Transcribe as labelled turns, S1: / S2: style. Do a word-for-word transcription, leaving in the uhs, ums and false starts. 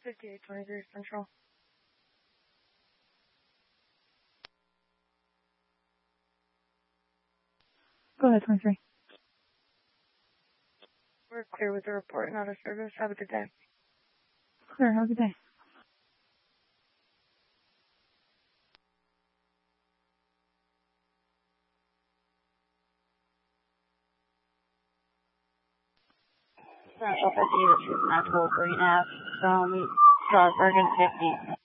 S1: fifty-eight twenty-three Central.
S2: Go ahead, twenty-three.
S1: We're clear with the report and out of service. Have a good day.
S2: Clear. Have a good day.
S3: Central fifty, this is Maxwell Green Ave from Strasburg and fifty.